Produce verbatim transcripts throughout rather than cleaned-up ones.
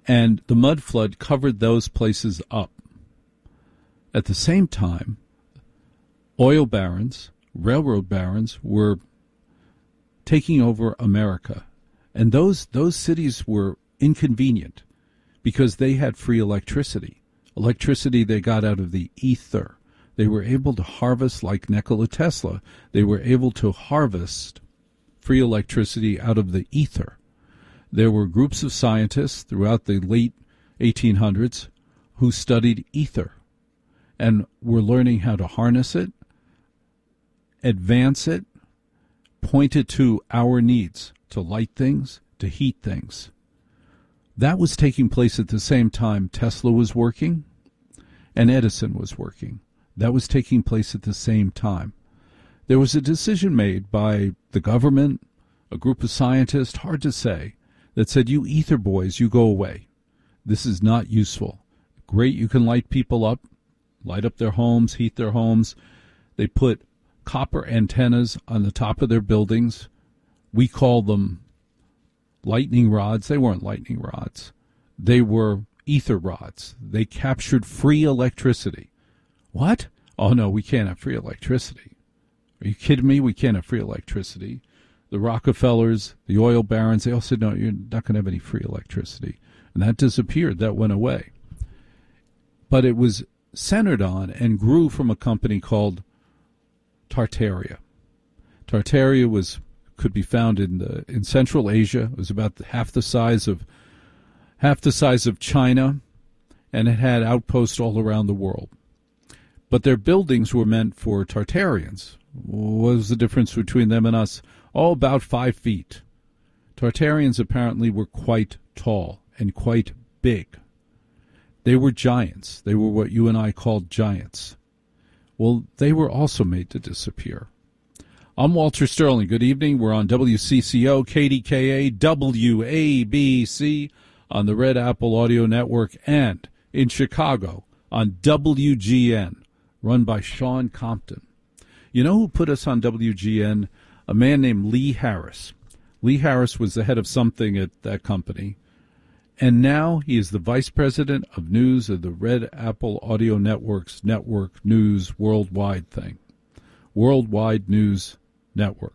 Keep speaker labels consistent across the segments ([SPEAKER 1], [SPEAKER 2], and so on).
[SPEAKER 1] and the mud flood covered those places up. At the same time, oil barons, railroad barons were taking over America. And those those cities were inconvenient because they had free electricity. Electricity they got out of the ether. They were able to harvest, like Nikola Tesla, they were able to harvest free electricity out of the ether. There were groups of scientists throughout the late eighteen hundreds who studied ether and were learning how to harness it, advance it, point it to our needs, to light things, to heat things. That was taking place at the same time Tesla was working and Edison was working. That was taking place at the same time. There was a decision made by the government, a group of scientists, hard to say, that said, you ether boys, you go away. This is not useful. Great, you can light people up, light up their homes, heat their homes. They put copper antennas on the top of their buildings. We call them lightning rods. They weren't lightning rods. They were ether rods. They captured free electricity. What? Oh, no, we can't have free electricity. Are you kidding me? We can't have free electricity. The Rockefellers, the oil barons, they all said, no, you're not going to have any free electricity. And that disappeared. That went away. But it was centered on and grew from a company called Tartaria. Tartaria was could be found in the in Central Asia. It was about half the size of half the size of China, and it had outposts all around the world. But their buildings were meant for Tartarians. What was the difference between them and us? Oh, about five feet. Tartarians apparently were quite tall and quite big. They were giants. They were what you and I called giants. Well, they were also made to disappear. I'm Walter Sterling. Good evening. We're on W C C O, K D K A, W A B C on the Red Apple Audio Network, and in Chicago on W G N, run by Sean Compton. You know who put us on W G N? A man named Lee Harris. Lee Harris was the head of something at that company, and now he is the vice president of news of the Red Apple Audio Network's Network News Worldwide thing. Worldwide News Network.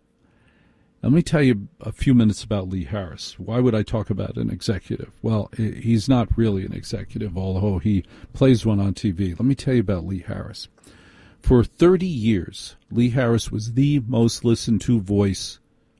[SPEAKER 1] Let me tell you a few minutes about Lee Harris. Why would I talk about an executive? Well, he's not really an executive, although he plays one on T V. Let me tell you about Lee Harris. For thirty years, Lee Harris was the most listened to voice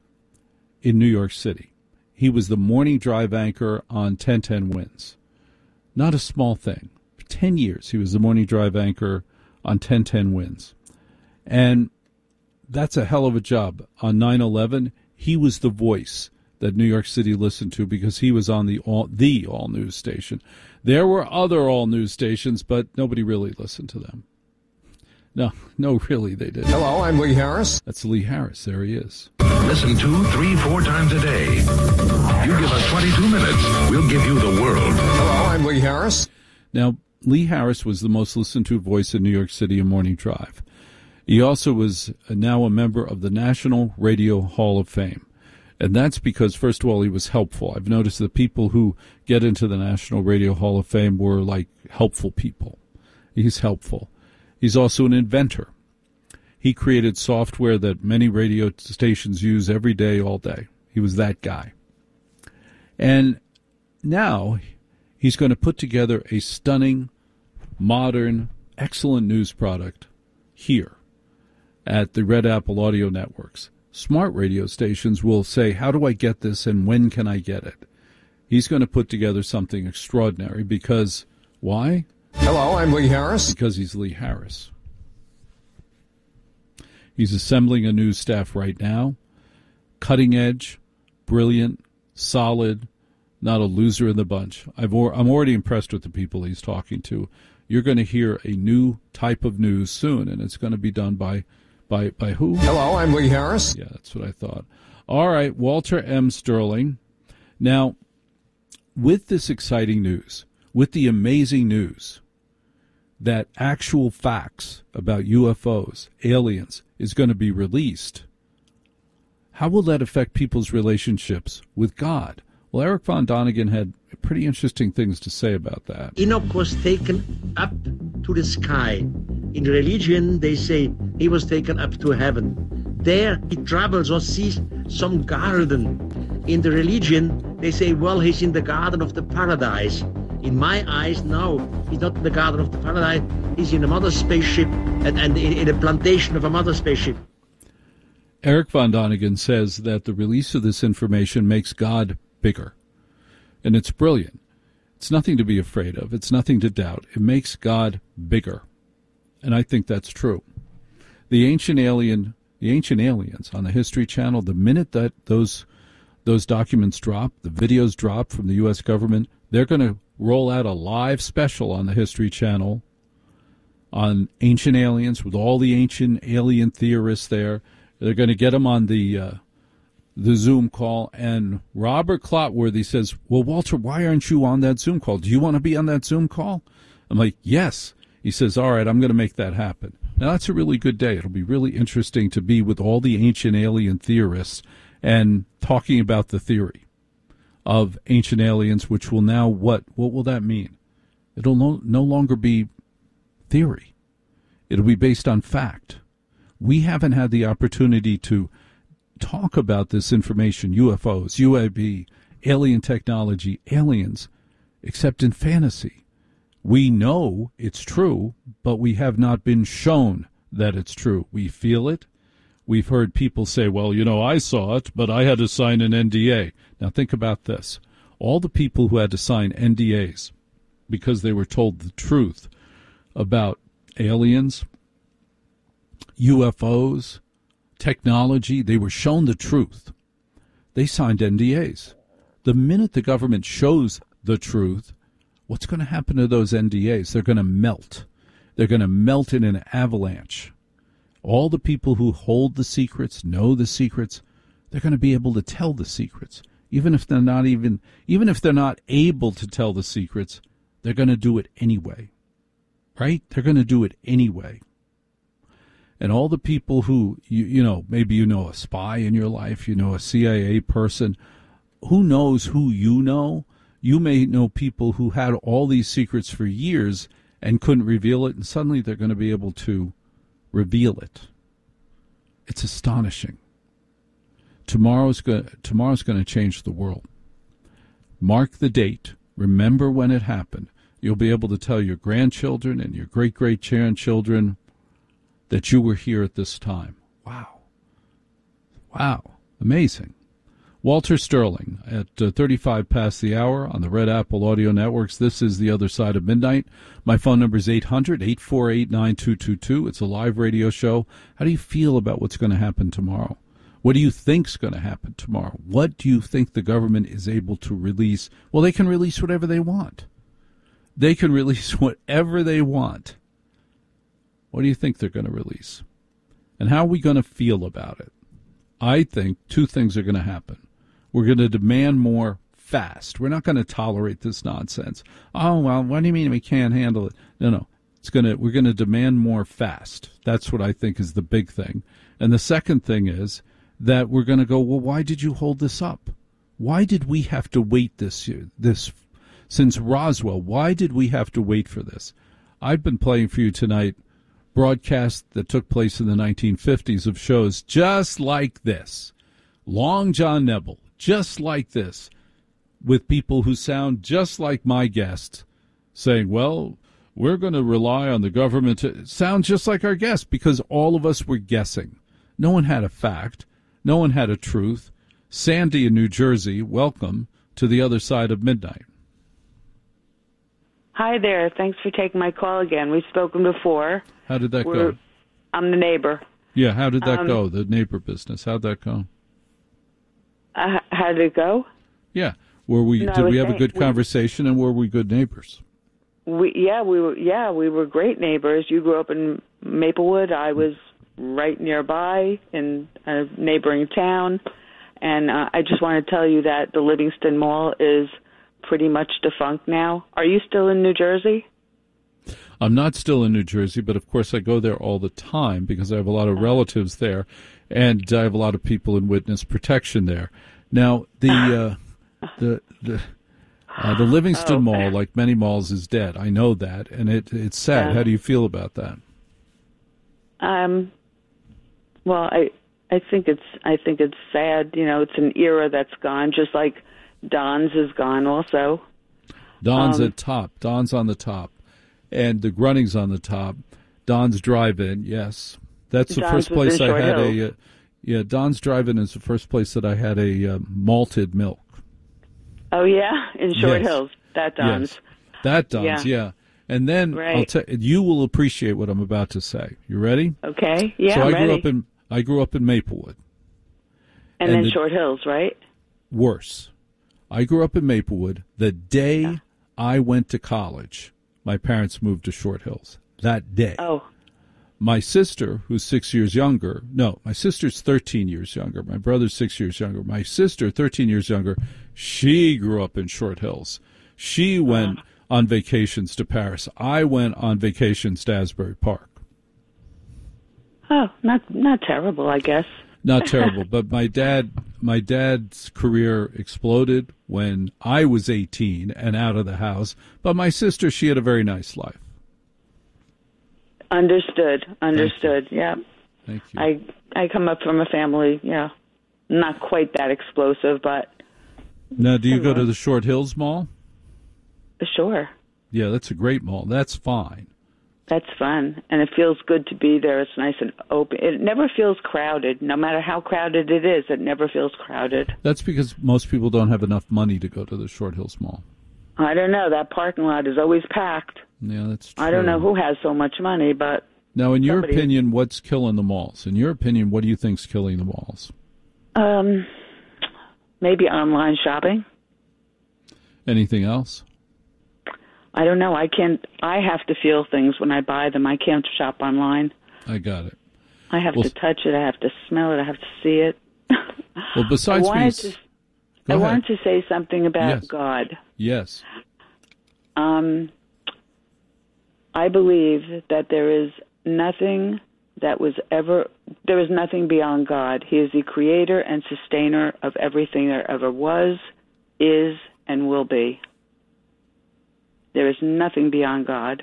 [SPEAKER 1] in New York City. He was the morning drive anchor on ten ten Wins. Not a small thing. For ten years, he was the morning drive anchor on ten ten Wins. And that's a hell of a job. On nine eleven, he was the voice that New York City listened to because he was on the all, the all-news station. There were other all-news stations, but nobody really listened to them. No, no, really, they didn't.
[SPEAKER 2] Hello, I'm Lee Harris.
[SPEAKER 1] That's Lee Harris. There he is.
[SPEAKER 3] Listen two, three, four times a day. You give us twenty-two minutes, we'll give you the world.
[SPEAKER 2] Hello, I'm Lee Harris.
[SPEAKER 1] Now, Lee Harris was the most listened to voice in New York City in Morning Drive. He also was now a member of the National Radio Hall of Fame. And that's because, first of all, he was helpful. I've noticed that people who get into the National Radio Hall of Fame were like helpful people. He's helpful. He's also an inventor. He created software that many radio stations use every day, all day. He was that guy. And now he's going to put together a stunning, modern, excellent news product here at the Red Apple Audio Networks. Smart radio stations will say, how do I get this and when can I get it? He's going to put together something extraordinary because, why?
[SPEAKER 2] Hello, I'm Lee Harris.
[SPEAKER 1] Because he's Lee Harris. He's assembling a news staff right now. Cutting edge, brilliant, solid, not a loser in the bunch. I've or, I'm already impressed with the people he's talking to. You're going to hear a new type of news soon, and it's going to be done by, by, by who?
[SPEAKER 2] Hello, I'm Lee Harris.
[SPEAKER 1] Yeah, that's what I thought. All right, Walter M. Sterling. Now, with this exciting news, with the amazing news that actual facts about U F Os, aliens, is going to be released, how will that affect people's relationships with God? Well, Eric Von Donigan had pretty interesting things to say about that.
[SPEAKER 4] Enoch was taken up to the sky. In religion, they say he was taken up to heaven. There he travels or sees some garden. In the religion, they say, well, he's in the garden of the paradise. In my eyes, no, he's not in the garden of the paradise. He's in a mother spaceship and, and in, in a plantation of a mother spaceship.
[SPEAKER 1] Eric von Däniken says that the release of this information makes God bigger. And it's brilliant. It's nothing to be afraid of. It's nothing to doubt. It makes God bigger. And I think that's true. The ancient alien, the ancient aliens on the History Channel, the minute that those those documents drop, the videos drop from the U S government, they're going to roll out a live special on the History Channel on ancient aliens with all the ancient alien theorists there. They're going to get them on the uh, the Zoom call, and Robert Clotworthy says, well, Walter, why aren't you on that Zoom call? Do you want to be on that Zoom call? I'm like, yes. He says, all right, I'm going to make that happen. Now, that's a really good day. It'll be really interesting to be with all the ancient alien theorists and talking about the theory of ancient aliens, which will now, what? What will that mean? It'll no, no longer be theory. It'll be based on fact. We haven't had the opportunity to talk about this information, U F Os, U A B, alien technology, aliens, except in fantasy. We know it's true, but we have not been shown that it's true. We feel it. We've heard people say, well, you know, I saw it, but I had to sign an N D A. Now think about this. All the people who had to sign N D As because they were told the truth about aliens, U F Os, technology, they were shown the truth. They signed N D As. The minute the government shows the truth, what's going to happen to those N D As? They're going to melt. They're going to melt in an avalanche. All the people who hold the secrets, know the secrets, they're going to be able to tell the secrets. Even if they're not even, even if they're not able to tell the secrets, they're going to do it anyway. Right? They're going to do it anyway. And all the people who, you, you know, maybe you know a spy in your life, you know a C I A person, who knows who you know? You may know people who had all these secrets for years and couldn't reveal it, and suddenly they're going to be able to reveal it. It's astonishing. Tomorrow's going tomorrow's going to change the world. Mark the date. Remember when it happened. You'll be able to tell your grandchildren and your great-great-grandchildren that you were here at this time. Wow. Wow. Amazing. Walter Sterling at uh, thirty-five past the hour on the Red Apple Audio Networks. This is The Other Side of Midnight. My phone number is eight hundred, eight four eight, nine two two two. It's a live radio show. How do you feel about what's going to happen tomorrow? What do you think's going to happen tomorrow? What do you think the government is able to release? Well, they can release whatever they want. They can release whatever they want. What do you think they're going to release? And how are we going to feel about it? I think two things are going to happen. We're going to demand more fast. We're not going to tolerate this nonsense. Oh, well, what do you mean we can't handle it? No, no. It's going to, we're going to demand more fast. That's what I think is the big thing. And the second thing is that we're going to go, well, why did you hold this up? Why did we have to wait this year, this since Roswell? Why did we have to wait for this? I've been playing for you tonight broadcasts that took place in the nineteen fifties of shows just like this. Long John Nebel, just like this, with people who sound just like my guest, saying, well, we're going to rely on the government to sound just like our guest, because all of us were guessing. No one had a fact. No one had a truth. Sandy in New Jersey, welcome to The Other Side of Midnight.
[SPEAKER 5] Hi there. Thanks for taking my call again. We've spoken before.
[SPEAKER 1] How did that
[SPEAKER 5] We're,
[SPEAKER 1] go?
[SPEAKER 5] I'm the neighbor.
[SPEAKER 1] Yeah, how did that
[SPEAKER 5] um,
[SPEAKER 1] go, the neighbor business? How'd that go?
[SPEAKER 5] Uh, how did it go?
[SPEAKER 1] Yeah. Were we?
[SPEAKER 5] No,
[SPEAKER 1] did we have a good
[SPEAKER 5] we,
[SPEAKER 1] conversation, and were we good neighbors?
[SPEAKER 5] We yeah, we were yeah, we were great neighbors. You grew up in Maplewood. I was right nearby in a neighboring town, and uh, I just want to tell you that the Livingston Mall is pretty much defunct now. Are you still in New Jersey?
[SPEAKER 1] I'm not still in New Jersey, but of course I go there all the time because I have a lot of relatives there, and I have a lot of people in witness protection there. Now, the uh, the the Uh, the Livingston
[SPEAKER 5] Oh.
[SPEAKER 1] Mall, like many malls, is dead. I know that, and it it's sad.
[SPEAKER 5] Yeah.
[SPEAKER 1] How do you feel about that?
[SPEAKER 5] Um, well, I I think it's I think it's sad. You know, it's an era that's gone, just like Don's is gone also.
[SPEAKER 1] Don's
[SPEAKER 5] Um,
[SPEAKER 1] at top. Don's on the top, and the Grunning's on the top. Don's Drive-In, yes, that's the
[SPEAKER 5] Don's
[SPEAKER 1] first
[SPEAKER 5] was
[SPEAKER 1] place
[SPEAKER 5] in
[SPEAKER 1] I
[SPEAKER 5] Short
[SPEAKER 1] had
[SPEAKER 5] Hills.
[SPEAKER 1] a. Uh, yeah, Don's Drive-In is the first place that I had a uh, malted milk.
[SPEAKER 5] Oh yeah, in Short
[SPEAKER 1] Yes.
[SPEAKER 5] Hills, that Don's.
[SPEAKER 1] Yes, that Don's, yeah.
[SPEAKER 5] Yeah.
[SPEAKER 1] And then I'll
[SPEAKER 5] Right.
[SPEAKER 1] tell you will appreciate what I'm about to say. You ready?
[SPEAKER 5] Okay, yeah,
[SPEAKER 1] so
[SPEAKER 5] I'm
[SPEAKER 1] I grew
[SPEAKER 5] ready.
[SPEAKER 1] up in I grew up in Maplewood.
[SPEAKER 5] and,
[SPEAKER 1] and
[SPEAKER 5] then
[SPEAKER 1] the-
[SPEAKER 5] Short Hills, right?
[SPEAKER 1] Worse. I grew up in Maplewood. The day
[SPEAKER 5] Yeah.
[SPEAKER 1] I went to college, my parents moved to Short Hills. That day.
[SPEAKER 5] Oh,
[SPEAKER 1] My sister, who's six years younger, no, my sister's thirteen years younger. My brother's six years younger. My sister, thirteen years younger, she grew up in Short Hills. She went on vacations to Paris. I went on vacations to Asbury Park.
[SPEAKER 5] oh, not not terrible, I guess.
[SPEAKER 1] Not terrible, but my dad, my dad's career exploded when I was eighteen and out of the house. But my sister, she had a very nice life.
[SPEAKER 5] Understood, understood. Yeah,
[SPEAKER 1] Thank you.
[SPEAKER 5] I I come up from a family, yeah, not quite that explosive, but
[SPEAKER 1] Now, do you go to the Short Hills Mall?
[SPEAKER 5] sure,
[SPEAKER 1] Yeah, that's a great mall. That's fine.
[SPEAKER 5] that's fun, and it feels good to be there. It's nice and open. It never feels crowded, no matter how crowded it is. It never feels crowded.
[SPEAKER 1] That's because most people don't have enough money to go to the Short Hills Mall.
[SPEAKER 5] I don't know. That parking lot is always packed.
[SPEAKER 1] Yeah, that's true.
[SPEAKER 5] I don't know who has so much money, but
[SPEAKER 1] Now, in your
[SPEAKER 5] somebody-
[SPEAKER 1] opinion, what's killing the malls? In your opinion, what do you think's killing the malls?
[SPEAKER 5] um, maybe online shopping.
[SPEAKER 1] Anything else?
[SPEAKER 5] I don't know. I can't. I have to feel things when I buy them. I can't shop online.
[SPEAKER 1] I got it.
[SPEAKER 5] I have
[SPEAKER 1] Well,
[SPEAKER 5] to touch it. I have to smell it. I have to see it.
[SPEAKER 1] Well, besides
[SPEAKER 5] I
[SPEAKER 1] being...
[SPEAKER 5] wanted
[SPEAKER 1] s-
[SPEAKER 5] to.
[SPEAKER 1] Go
[SPEAKER 5] I
[SPEAKER 1] ahead.
[SPEAKER 5] wanted to say something about
[SPEAKER 1] Yes.
[SPEAKER 5] God.
[SPEAKER 1] Yes.
[SPEAKER 5] Um, I believe that there is nothing that was ever. There is nothing beyond God. He is the creator and sustainer of everything there ever was, is, and will be. There is nothing beyond God.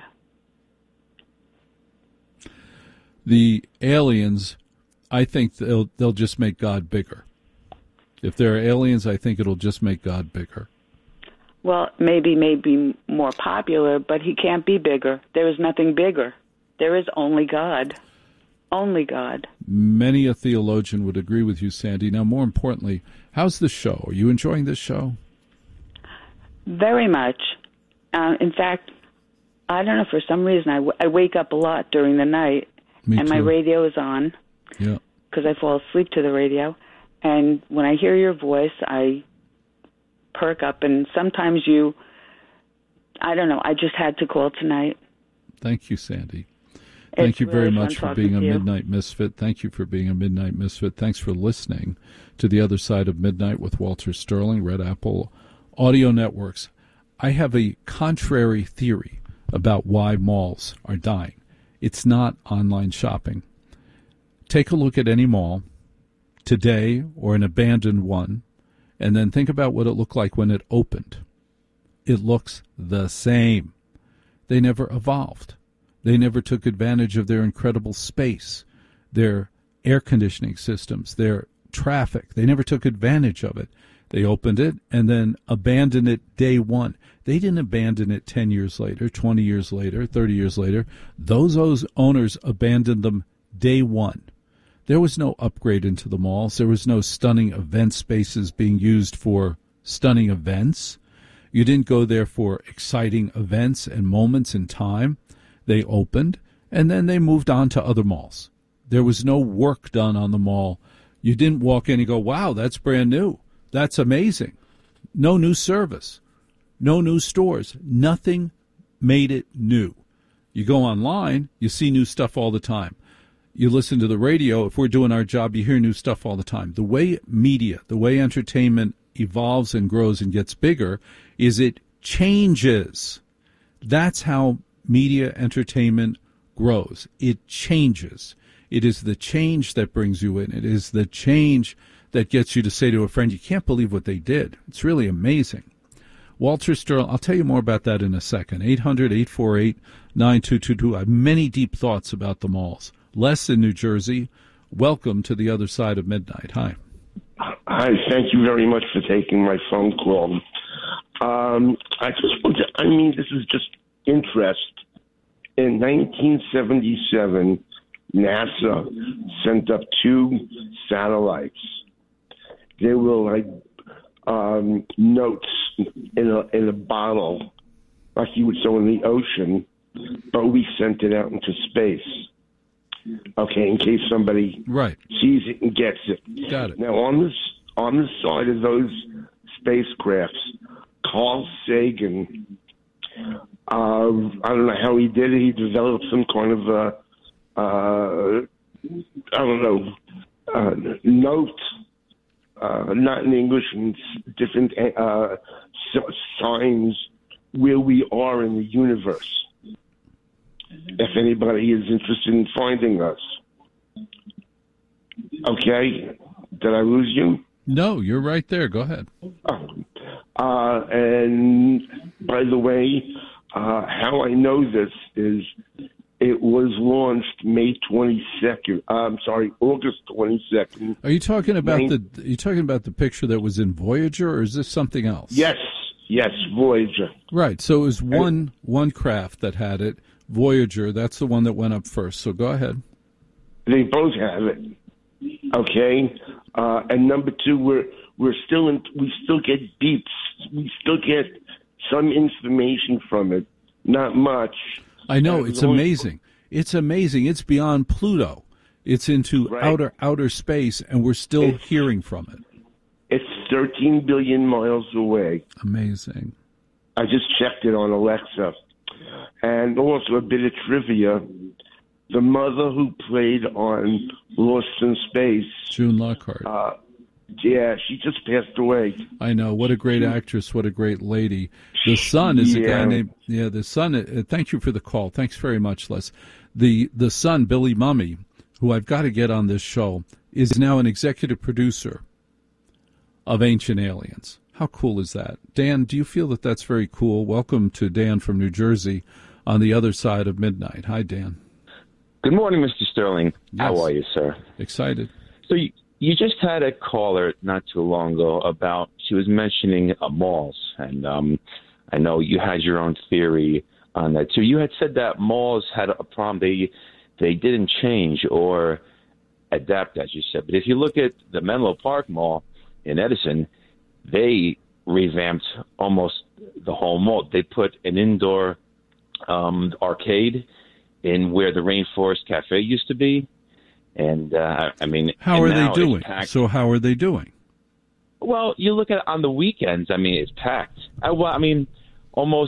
[SPEAKER 1] The aliens, I think they'll they'll just make God bigger. If there are aliens, I think it'll just make God bigger.
[SPEAKER 5] Well, maybe, maybe more popular, but he can't be bigger. There is nothing bigger. There is only God. Only God.
[SPEAKER 1] Many a theologian would agree with you, Sandy. Now, more importantly, how's the show? Are you enjoying this show?
[SPEAKER 5] Very much. Uh, in fact, I don't know, for some reason, I, w- I wake up a lot during the night,
[SPEAKER 1] Me
[SPEAKER 5] and my
[SPEAKER 1] too.
[SPEAKER 5] radio is on
[SPEAKER 1] Yeah.
[SPEAKER 5] because I fall asleep to the radio. And when I hear your voice, I perk up, and sometimes you, I don't know, I just had to call tonight.
[SPEAKER 1] Thank you, Sandy. Thank
[SPEAKER 5] It's
[SPEAKER 1] you very
[SPEAKER 5] really fun
[SPEAKER 1] much for
[SPEAKER 5] talking
[SPEAKER 1] being a
[SPEAKER 5] to you.
[SPEAKER 1] Midnight Misfit. Thank you for being a Midnight Misfit. Thanks for listening to The Other Side of Midnight with Walter Sterling, Red Apple Audio Networks. I have a contrary theory about why malls are dying. It's not online shopping. Take a look at any mall today or an abandoned one, and then think about what it looked like when it opened. It looks the same. They never evolved. They never took advantage of their incredible space, their air conditioning systems, their traffic. They never took advantage of it. They opened it and then abandoned it day one. They didn't abandon it ten years later, twenty years later, thirty years later. Those those owners abandoned them day one. There was no upgrade into the malls. There was no stunning event spaces being used for stunning events. You didn't go there for exciting events and moments in time. They opened, and then they moved on to other malls. There was no work done on the mall. You didn't walk in and go, wow, that's brand new. That's amazing. No new service. No new stores. Nothing made it new. You go online, you see new stuff all the time. You listen to the radio, if we're doing our job, you hear new stuff all the time. The way media, the way entertainment evolves and grows and gets bigger is it changes. That's how media entertainment grows. It changes. It is the change that brings you in. It is the change that gets you to say to a friend, you can't believe what they did. It's really amazing. Walter Sterling, I'll tell you more about that in a second. eight hundred, eight four eight, nine two two two. I have many deep thoughts about the malls. Les in New Jersey, welcome to the other side of midnight. Hi.
[SPEAKER 6] Hi, thank you very much for taking my phone call. Um, I just want to, I mean, this is just interest. In nineteen seventy-seven, NASA sent up two satellites. They were like um, notes in a, in a bottle, like you would throw in the ocean, but we sent it out into space. Okay, in case somebody
[SPEAKER 1] right.
[SPEAKER 6] sees it and gets it.
[SPEAKER 1] Got it.
[SPEAKER 6] Now, on this on the side of those spacecrafts, Carl Sagan, uh, I don't know how he did it. He developed some kind of a, uh, I don't know, uh, note, uh, not in English, in different uh, signs where we are in the universe. If anybody is interested in finding us. Okay? Did I lose you?
[SPEAKER 1] No, you're right there. Go ahead.
[SPEAKER 6] Oh. Uh, and by the way, uh, how I know this is it was launched May twenty-second. Uh, I'm sorry, August twenty-second.
[SPEAKER 1] Are you talking about
[SPEAKER 6] Main-
[SPEAKER 1] the are you talking about the picture that was in Voyager, or is this something else?
[SPEAKER 6] Yes, yes, Voyager.
[SPEAKER 1] Right. So it was one one craft that had it. Voyager, that's the one that went up first. So go ahead.
[SPEAKER 6] They both have it. Okay, uh, and number two, we're we're still in. We still get beeps. We still get some information from it. Not much.
[SPEAKER 1] I know
[SPEAKER 6] Uh,
[SPEAKER 1] it's
[SPEAKER 6] the only-
[SPEAKER 1] amazing. It's amazing. It's beyond Pluto. It's into
[SPEAKER 6] Right.
[SPEAKER 1] outer outer space, and we're still
[SPEAKER 6] It's-
[SPEAKER 1] hearing from it.
[SPEAKER 6] It's thirteen billion miles away.
[SPEAKER 1] Amazing.
[SPEAKER 6] I just checked it on Alexa. And also a bit of trivia. The mother who played on Lost in Space,
[SPEAKER 1] June Lockhart.
[SPEAKER 6] uh, yeah, she just passed away.
[SPEAKER 1] I know. What a great actress. What a great lady. The son is a guy
[SPEAKER 6] Yeah.
[SPEAKER 1] named, yeah, the son, uh, thank you for the call. Thanks very much, Les. The, the son, Billy Mummy, who I've got to get on this show, is now an executive producer of Ancient Aliens. How cool is that? Dan, do you feel that that's very cool? Welcome to Dan from New Jersey on the other side of midnight. Hi, Dan.
[SPEAKER 7] Good morning, Mister Sterling.
[SPEAKER 1] Yes.
[SPEAKER 7] How are you, sir?
[SPEAKER 1] Excited.
[SPEAKER 7] So you, you just had a caller not too long ago about, she was mentioning uh, malls, and um, I know you had your own theory on that. So you had said that malls had a problem. They, they didn't change or adapt, as you said. But if you look at the Menlo Park Mall in Edison, they revamped almost the whole mall. They put an indoor um, arcade in where the Rainforest Cafe used to be. And, uh, I mean...
[SPEAKER 1] How
[SPEAKER 7] and
[SPEAKER 1] are they
[SPEAKER 7] now it's
[SPEAKER 1] doing?
[SPEAKER 7] packed.
[SPEAKER 1] So how are they doing?
[SPEAKER 7] Well, you look at it on the weekends, I mean, it's packed. I, well, I mean, almost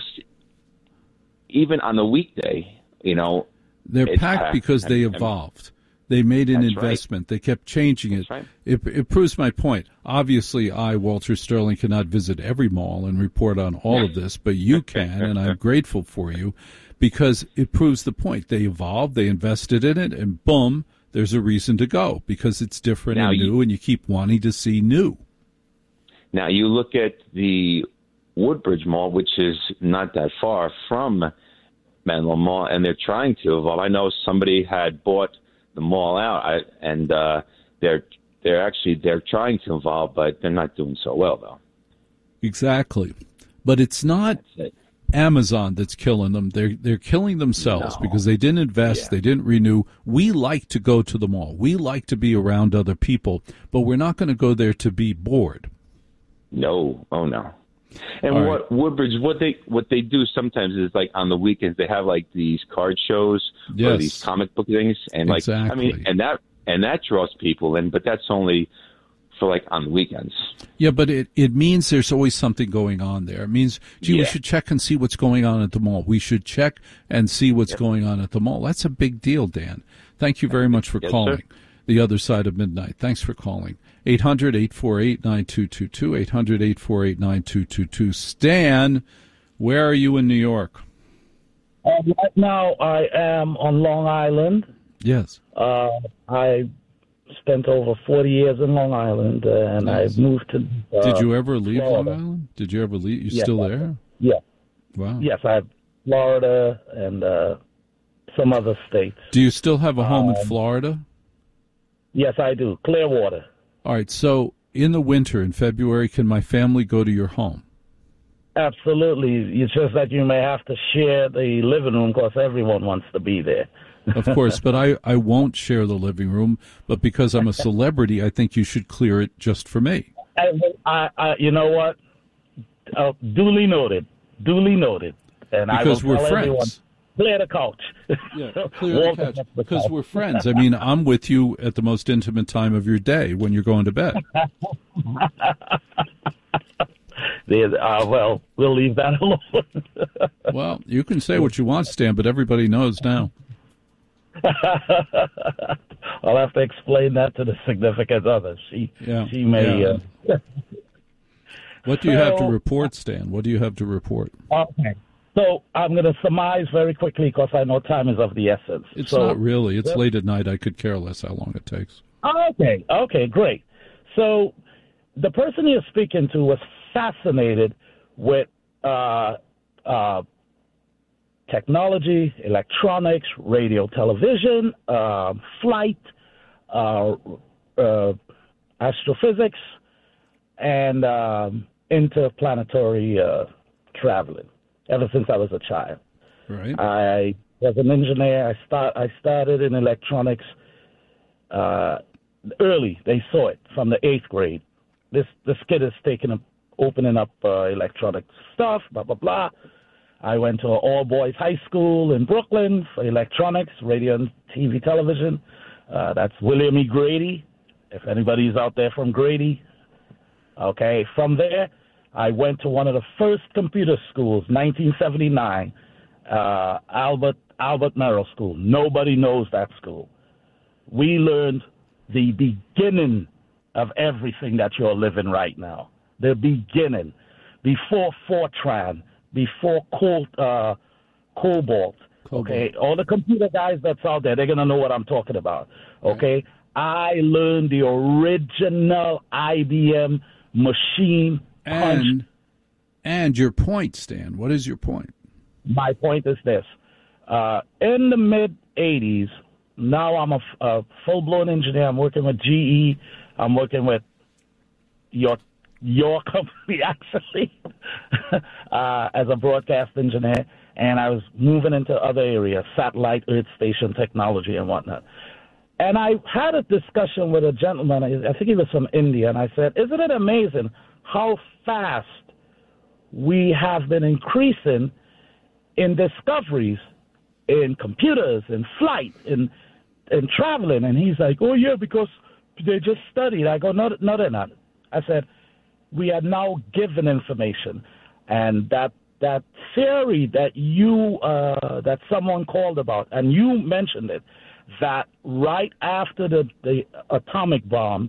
[SPEAKER 7] even on the weekday, you know...
[SPEAKER 1] They're
[SPEAKER 7] it's
[SPEAKER 1] packed
[SPEAKER 7] packed.
[SPEAKER 1] because they
[SPEAKER 7] I mean,
[SPEAKER 1] evolved. They made an
[SPEAKER 7] That's right.
[SPEAKER 1] investment. They kept changing it.
[SPEAKER 7] That's right.
[SPEAKER 1] it. It proves my point. Obviously, I, Walter Sterling, cannot visit every mall and report on all of this, but you can, and I'm grateful for you because it proves the point. They evolved, they invested in it, and boom, there's a reason to go because it's different
[SPEAKER 7] Now
[SPEAKER 1] and
[SPEAKER 7] you-
[SPEAKER 1] new, and you keep wanting to see new.
[SPEAKER 7] Now, you look at the Woodbridge Mall, which is not that far from Menlo Mall, and they're trying to evolve. I know somebody had bought the mall out, I, and uh, they're they're actually they're trying to evolve, but they're not doing so well, though.
[SPEAKER 1] Exactly. But it's not
[SPEAKER 7] That's it.
[SPEAKER 1] Amazon that's killing them. They're they're killing themselves
[SPEAKER 7] No.
[SPEAKER 1] because they didn't invest,
[SPEAKER 7] Yeah.
[SPEAKER 1] they didn't renew. We like to go to the mall. We like to be around other people, but we're not going to go there to be bored.
[SPEAKER 7] No, oh no. And
[SPEAKER 1] All
[SPEAKER 7] what Woodbridge, what they what they do sometimes is like on the weekends they have like these card shows or
[SPEAKER 1] Yes.
[SPEAKER 7] these comic book things, and like I
[SPEAKER 1] Exactly.
[SPEAKER 7] mean, and that and that draws people in, but that's only for like on the weekends.
[SPEAKER 1] Yeah, but it, it means there's always something going on there. It means, gee, we
[SPEAKER 7] Yeah.
[SPEAKER 1] should check and see what's going on at the mall. We should check and see what's going on at the mall. That's a big deal, Dan. Thank you very much for
[SPEAKER 7] Yes,
[SPEAKER 1] calling.
[SPEAKER 7] sir.
[SPEAKER 1] The other side of midnight. Thanks for calling. eight hundred, eight four eight, nine two two two, eight hundred, eight four eight, nine two two two. Stan, where are you in New York?
[SPEAKER 8] Uh, right now, I am on Long Island.
[SPEAKER 1] Yes.
[SPEAKER 8] Uh, I spent over forty years in Long Island, uh, and
[SPEAKER 1] Nice.
[SPEAKER 8] I moved to. Uh,
[SPEAKER 1] Did you ever leave
[SPEAKER 8] Florida.
[SPEAKER 1] Long Island? Did you ever leave? You
[SPEAKER 8] Yes,
[SPEAKER 1] still
[SPEAKER 8] I-
[SPEAKER 1] there?
[SPEAKER 8] Yeah.
[SPEAKER 1] Wow.
[SPEAKER 8] Yes, I have Florida and uh, some other states.
[SPEAKER 1] Do you still have a home in
[SPEAKER 8] Um,
[SPEAKER 1] Florida?
[SPEAKER 8] Yes, I do. Clearwater.
[SPEAKER 1] All right. So in the winter, in February, can my family go to your home?
[SPEAKER 8] Absolutely. It's just that you may have to share the living room because everyone wants to be there.
[SPEAKER 1] Of course, but I, I won't share the living room. But because I'm a celebrity, I think you should clear it just for me.
[SPEAKER 8] I, I, I, you know what? Uh, duly noted. Duly noted. And
[SPEAKER 1] Because
[SPEAKER 8] I will
[SPEAKER 1] we're
[SPEAKER 8] tell
[SPEAKER 1] friends.
[SPEAKER 8] everyone, clear the couch.
[SPEAKER 1] Yeah, clear the
[SPEAKER 8] Walter
[SPEAKER 1] couch.
[SPEAKER 8] gets the
[SPEAKER 1] Because
[SPEAKER 8] couch.
[SPEAKER 1] we're friends. I mean, I'm with you at the most intimate time of your day when you're going to bed.
[SPEAKER 8] There's, uh, well, we'll leave that alone.
[SPEAKER 1] Well, you can say what you want, Stan, but everybody knows now.
[SPEAKER 8] I'll have to explain that to the significant other. She,
[SPEAKER 1] Yeah,
[SPEAKER 8] she may.
[SPEAKER 1] yeah.
[SPEAKER 8] Uh,
[SPEAKER 1] What do you have to
[SPEAKER 8] So-
[SPEAKER 1] report, Stan? What do you have to report?
[SPEAKER 8] okay. So I'm going to surmise very quickly because I know time is of the essence.
[SPEAKER 1] It's
[SPEAKER 8] so,
[SPEAKER 1] not really. It's late at night. I could care less how long it takes.
[SPEAKER 8] Okay, okay, great. So the person you're speaking to was fascinated with uh, uh, technology, electronics, radio, television, uh, flight, uh, uh, astrophysics, and um, interplanetary uh, traveling ever since I was a child.
[SPEAKER 1] Right.
[SPEAKER 8] I was an engineer. I start. I started in electronics uh, early. They saw it from the eighth grade. This this kid is taking up, opening up uh, electronic stuff. Blah blah blah. I went to an all boys high school in Brooklyn for electronics, radio, and T V, television. Uh, that's William E. Grady. If anybody's out there from Grady, okay. From there, I went to one of the first computer schools, nineteen seventy-nine, uh, Albert Albert Merrill School. Nobody knows that school. We learned the beginning of everything that you're living right now. The beginning, before Fortran, before Col- uh, Cobalt. Okay, all the computer guys that's out there, they're gonna know what I'm talking about. Okay, I learned the original I B M machine.
[SPEAKER 1] And and your point, Stan. What is your point?
[SPEAKER 8] My point is this. Uh, in the mid-eighties, now I'm a, f- a full-blown engineer. I'm working with G E. I'm working with your your company, actually, uh, as a broadcast engineer. And I was moving into other areas, satellite, earth station technology and whatnot. And I had a discussion with a gentleman, I think he was from India, and I said, isn't it amazing how fast we have been increasing in discoveries in computers, in flight, in in traveling? And he's like, oh, yeah, because they just studied. I go, no, no, they're not. I said, we are now given information. And that that theory that you, uh, that someone called about, and you mentioned it, that right after the, the atomic bomb,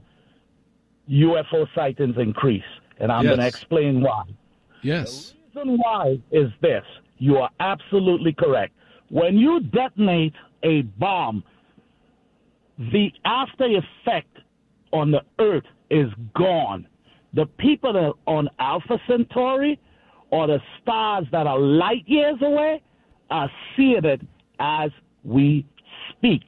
[SPEAKER 8] U F O sightings increase. And I'm
[SPEAKER 1] Yes.
[SPEAKER 8] going to explain why.
[SPEAKER 1] Yes.
[SPEAKER 8] The reason why is this. You are absolutely correct. When you detonate a bomb, the after effect on the Earth is gone. The people that are on Alpha Centauri or the stars that are light years away are seeing it as we speak.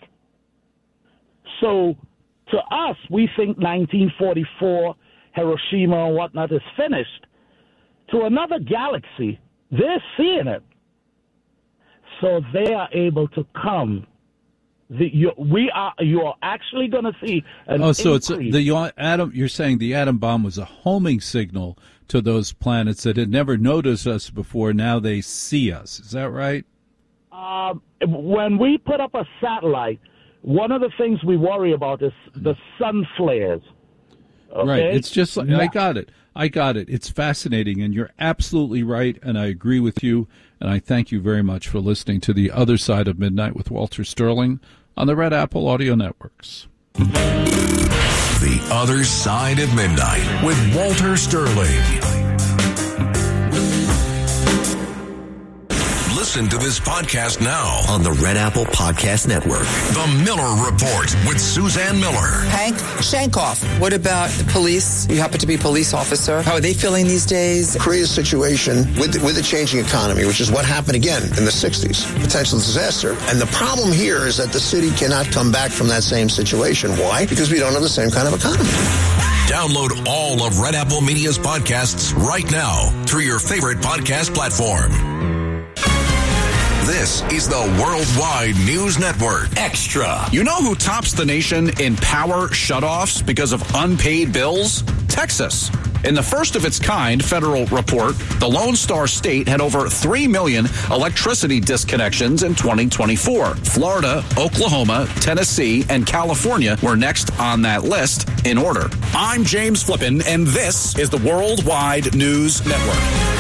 [SPEAKER 8] So to us, we think nineteen forty-four, Hiroshima and whatnot is finished. To another galaxy, they're seeing it. So they are able to come. The, you, we are. You are actually going to see an
[SPEAKER 1] Oh, so it's
[SPEAKER 8] increase.
[SPEAKER 1] the atom. You're saying the atom bomb was a homing signal to those planets that had never noticed us before. Now they see us. Is that right?
[SPEAKER 8] Um, when we put up a satellite, one of the things we worry about is the sun flares. Okay?
[SPEAKER 1] Right. It's just like,
[SPEAKER 8] Yeah.
[SPEAKER 1] I got it. I got it. It's fascinating, and you're absolutely right, and I agree with you, and I thank you very much for listening to The Other Side of Midnight with Walter Sterling on the Red Apple Audio Networks.
[SPEAKER 3] The Other Side of Midnight with Walter Sterling.
[SPEAKER 9] Listen to this podcast now
[SPEAKER 10] on the Red Apple Podcast Network.
[SPEAKER 9] The Miller Report with Suzanne Miller.
[SPEAKER 11] Hank Shankoff, what about the police? You happen to be a police officer. How are they feeling these days?
[SPEAKER 12] Create a situation with, with a changing economy, which is what happened again in the sixties. Potential disaster. And the problem here is that the city cannot come back from that same situation. Why? Because we don't have the same kind of economy.
[SPEAKER 9] Download all of Red Apple Media's podcasts right now through your favorite podcast platform. This is the Worldwide News Network.
[SPEAKER 10] Extra.
[SPEAKER 13] You know who tops the nation in power shutoffs because of unpaid bills? Texas. In the first of its kind federal report, the Lone Star State had over three million electricity disconnections in twenty twenty-four. Florida, Oklahoma, Tennessee, and California were next on that list in order. I'm James Flippin, and this is the Worldwide News Network.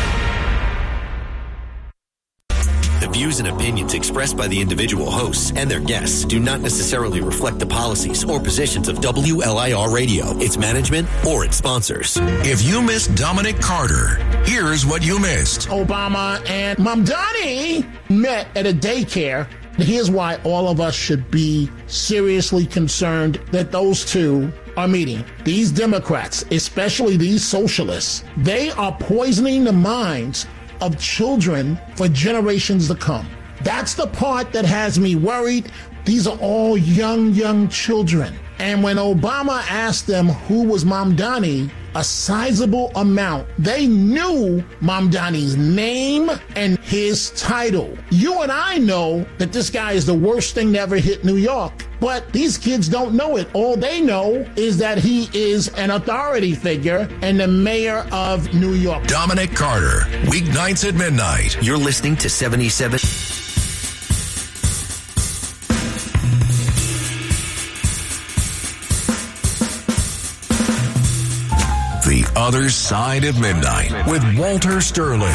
[SPEAKER 10] The views and opinions expressed by the individual hosts and their guests do not necessarily reflect the policies or positions of W L I R Radio, its management, or its sponsors.
[SPEAKER 9] If you missed Dominic Carter, here's what you missed.
[SPEAKER 14] Obama and Mamdani met at a daycare. Here's why all of us should be seriously concerned that those two are meeting. These Democrats, especially these socialists, they are poisoning the minds of children for generations to come. That's the part that has me worried. These are all young, young children. And when Obama asked them who was Mamdani, a sizable amount, they knew Mamdani's name and his title. You and I know that this guy is the worst thing to ever hit New York. But these kids don't know it. All they know is that he is an authority figure and the mayor of New York.
[SPEAKER 9] Dominic Carter, weeknights at midnight.
[SPEAKER 10] You're listening to seventy-seven.
[SPEAKER 9] The Other Side of Midnight with Walter Sterling.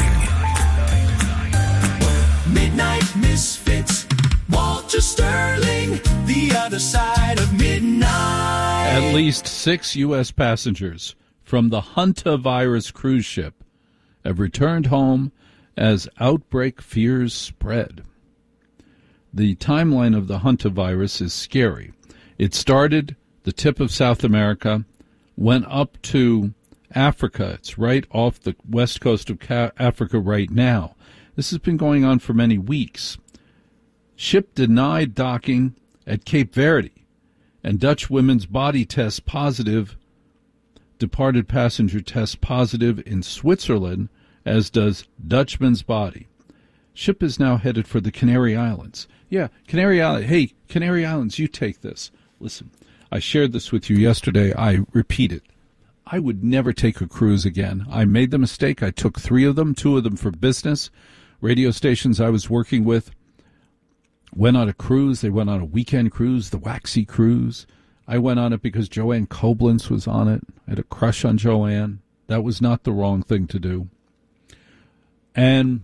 [SPEAKER 15] Midnight Misfits, Walter Sterling, The Other Side of Midnight.
[SPEAKER 1] At least six U S passengers from the Hantavirus cruise ship have returned home as outbreak fears spread. The timeline of the Hantavirus is scary. It started the tip of South America, went up to Africa. It's right off the west coast of Africa right now. This has been going on for many weeks. Ship denied docking at Cape Verde, and Dutch women's body tests positive. Departed passenger tests positive in Switzerland, as does Dutchman's body. Ship is now headed for the Canary Islands. Yeah, Canary Islands. Hey, Canary Islands, you take this. Listen, I shared this with you yesterday. I repeat it. I would never take a cruise again. I made the mistake. I took three of them, two of them for business. Radio stations I was working with went on a cruise. They went on a weekend cruise, the Waxy Cruise. I went on it because Joanne Koblenz was on it. I had a crush on Joanne. That was not the wrong thing to do. And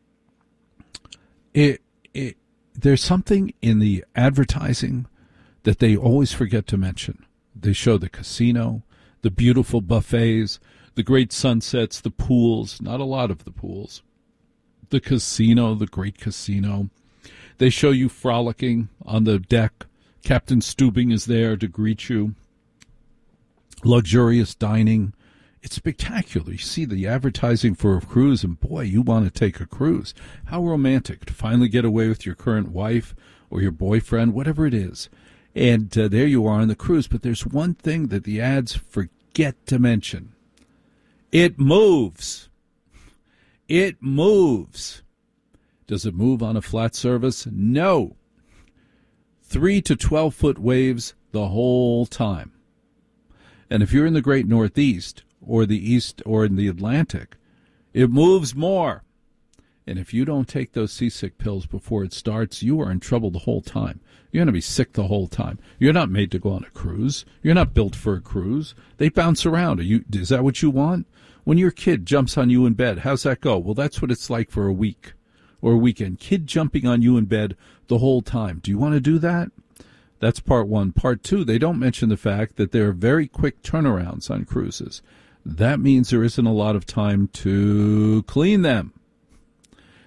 [SPEAKER 1] it, it, there's something in the advertising that they always forget to mention. They show the casino, the beautiful buffets, the great sunsets, the pools, not a lot of the pools, the casino, the great casino. They show you frolicking on the deck. Captain Stubing is there to greet you. Luxurious dining. It's spectacular. You see the advertising for a cruise, and boy, you want to take a cruise. How romantic to finally get away with your current wife or your boyfriend, whatever it is. And uh, there you are on the cruise. But there's one thing that the ads forget to mention. It moves. It moves. Does it move on a flat surface? No. Three to twelve foot waves the whole time. And if you're in the Great Northeast or the East or in the Atlantic, it moves more. And if you don't take those seasick pills before it starts, you are in trouble the whole time. You're going to be sick the whole time. You're not made to go on a cruise. You're not built for a cruise. They bounce around. Are you, is that what you want? When your kid jumps on you in bed, how's that go? Well, that's what it's like for a week or a weekend. Kid jumping on you in bed the whole time. Do you want to do that? That's part one. Part two, they don't mention the fact that there are very quick turnarounds on cruises. That means there isn't a lot of time to clean them.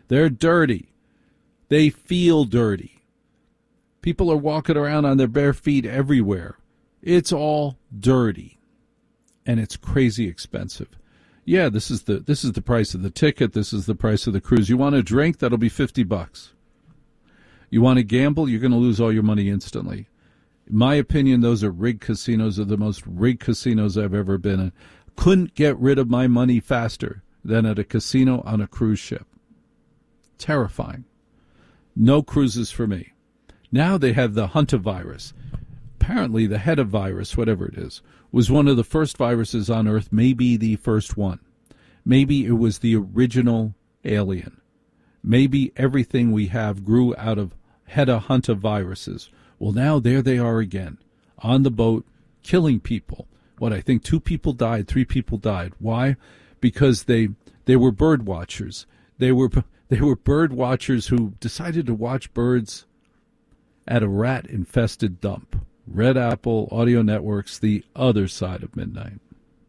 [SPEAKER 1] They're dirty. They feel dirty. People are walking around on their bare feet everywhere. It's all dirty. And it's crazy expensive. Yeah, this is the this is the price of the ticket. This is the price of the cruise. You want a drink? That'll be fifty bucks. You want to gamble? You're going to lose all your money instantly. In my opinion, those are rigged casinos. Are the most rigged casinos I've ever been in. Couldn't get rid of my money faster than at a casino on a cruise ship. Terrifying. No cruises for me. Now they have the hantavirus. Apparently the hantavirus, whatever it is, was one of the first viruses on Earth, maybe the first one. Maybe it was the original alien. Maybe everything we have grew out of hantaviruses. Well, now there they are again, on the boat, killing people. What, I think two people died, three people died. Why? Because they they were bird watchers. They were they were bird watchers who decided to watch birds at a rat-infested dump. Red Apple Audio Network's The Other Side of Midnight.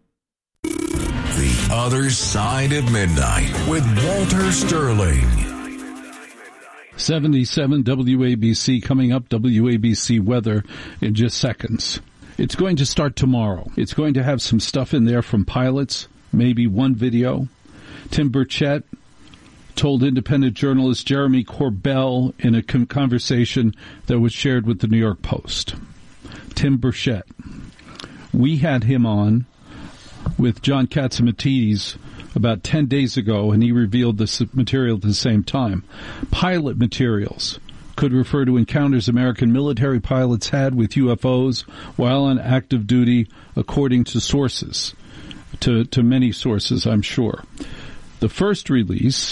[SPEAKER 9] The Other Side of Midnight with Walter Sterling.
[SPEAKER 1] seventy-seven W A B C coming up, W A B C weather in just seconds. It's going to start tomorrow. It's going to have some stuff in there from pilots, maybe one video. Tim Burchett told independent journalist Jeremy Corbell in a conversation that was shared with the New York Post. Tim Burchett. We had him on with John Catsimatidis about ten days ago, and he revealed this material at the same time. Pilot materials could refer to encounters American military pilots had with U F Os while on active duty, according to sources, to, to many sources, I'm sure. The first release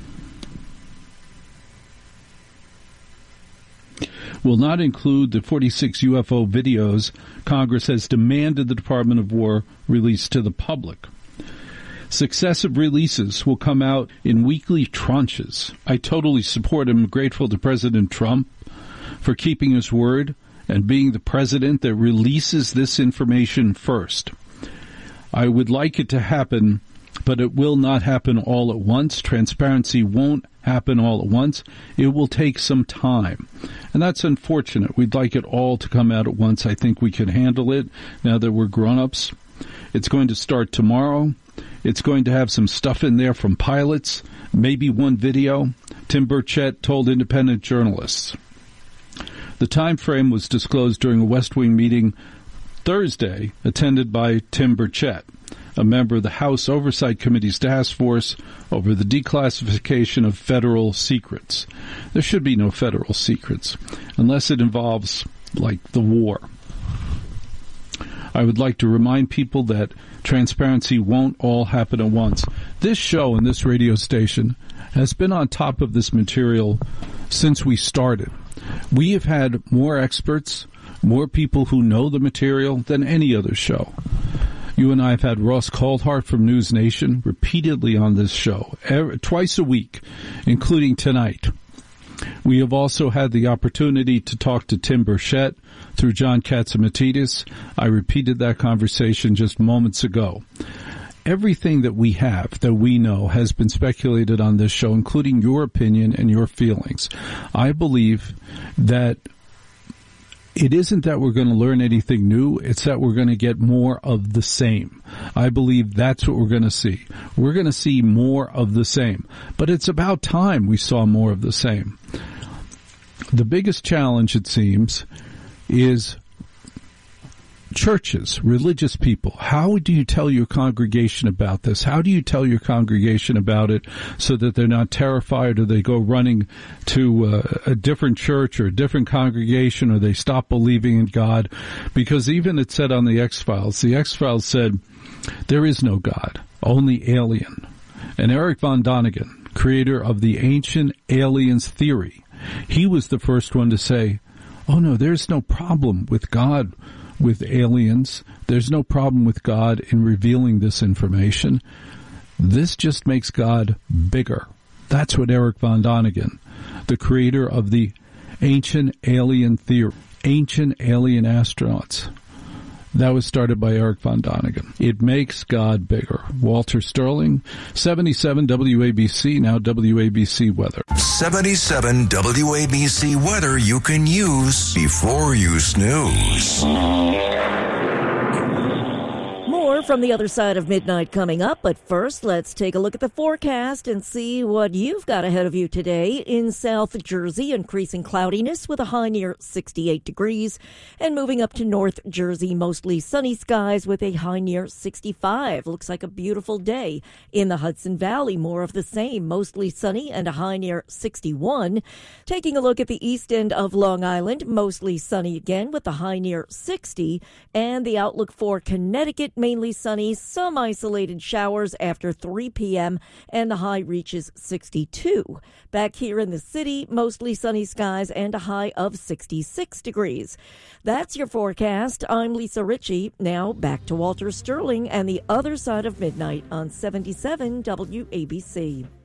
[SPEAKER 1] will not include the forty-six U F O videos Congress has demanded the Department of War release to the public. Successive releases will come out in weekly tranches. I totally support and am grateful to President Trump for keeping his word and being the president that releases this information first. I would like it to happen, but it will not happen all at once. Transparency won't happen all at once. It will take some time. And that's unfortunate. We'd like it all to come out at once. I think we can handle it now that we're grown-ups. It's going to start tomorrow. It's going to have some stuff in there from pilots, maybe one video. Tim Burchett told independent journalists. The time frame was disclosed during a West Wing meeting Thursday, attended by Tim Burchett, a member of the House Oversight Committee's task force over the declassification of federal secrets. There should be no federal secrets, unless it involves, like, the war. I would like to remind people that transparency won't all happen at once. This show and this radio station has been on top of this material since we started. We have had more experts, more people who know the material than any other show. You and I have had Ross Coulthart from News Nation repeatedly on this show, every, twice a week, including tonight. We have also had the opportunity to talk to Tim Burchett through John Catsimatidis. I repeated that conversation just moments ago. Everything that we have, that we know, has been speculated on this show, including your opinion and your feelings. I believe that it isn't that we're going to learn anything new, it's that we're going to get more of the same. I believe that's what we're going to see. We're going to see more of the same. But it's about time we saw more of the same. The biggest challenge, it seems, is churches, religious people. How do you tell your congregation about this? How do you tell your congregation about it so that they're not terrified, or they go running to uh, a different church or a different congregation, or they stop believing in God? Because even it said on the X-Files, the X-Files said, there is no God, only alien. And Eric von Däniken, creator of the Ancient Aliens theory, he was the first one to say, oh no, there's no problem with God with aliens. There's no problem with God in revealing this information. This just makes God bigger. That's what Eric von Däniken, the creator of the Ancient Alien Theory, Ancient Alien Astronauts, That was started by Eric Von Donigan. It makes God bigger. Walter Sterling, seventy-seven W A B C, now W A B C weather.
[SPEAKER 9] seventy-seven W A B C weather you can use before you snooze.
[SPEAKER 16] More from the other side of midnight coming up, but first let's take a look at the forecast and see what you've got ahead of you today. In South Jersey, increasing cloudiness with a high near sixty-eight degrees, and moving up to North Jersey, mostly sunny skies with a high near sixty-five. Looks like a beautiful day. In the Hudson Valley, more of the same, mostly sunny and a high near sixty-one. Taking a look at the east end of Long Island, mostly sunny again with a high near sixty, and the outlook for Connecticut, mainly sunny, some isolated showers after three p.m., and the high reaches sixty-two. Back here in the city, mostly sunny skies and a high of sixty-six degrees. That's your forecast. I'm Lisa Ritchie. Now back to Walter Sterling and the other side of midnight on seventy-seven W A B C.